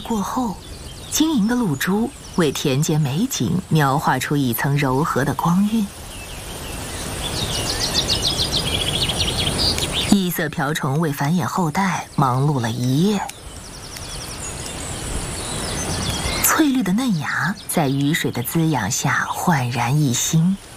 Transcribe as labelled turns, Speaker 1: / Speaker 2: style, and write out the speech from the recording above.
Speaker 1: 过后，晶莹的露珠为田间美景描画出一层柔和的光晕。异色瓢虫为繁衍后代忙碌了一夜，翠绿的嫩芽在雨水的滋养下焕然一新。